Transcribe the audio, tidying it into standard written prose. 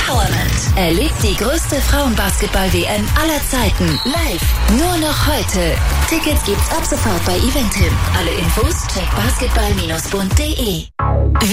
Empowerment. Erlebt die größte Frauenbasketball-WM aller Zeiten. Live. Nur noch heute. Tickets gibt's ab sofort bei Eventim. Alle Infos check basketball-bund.de.